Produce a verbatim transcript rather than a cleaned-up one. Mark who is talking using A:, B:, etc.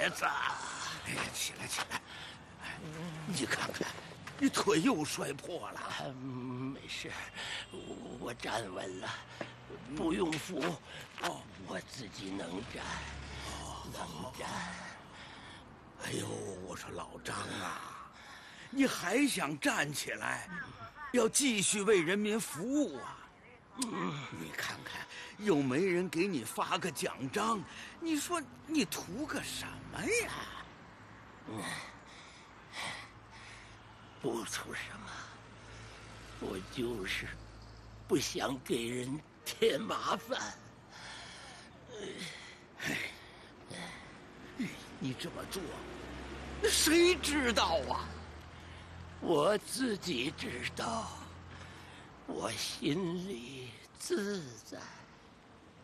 A: 孩子。哎呀，起来起来！你看看，你腿又摔破了。
B: 啊、没事，我我站稳了，不用扶。哦，我自己能站，哦、能站。
A: 哎呦，我说老张啊，你还想站起来，要继续为人民服务啊？嗯，你看看，又没人给你发个奖章，你说你图个什么呀？
B: 嗯，不图什么，我就是不想给人添麻烦。
A: 哎，你这么做，那谁知道啊？
B: 我自己知道，我心里自在。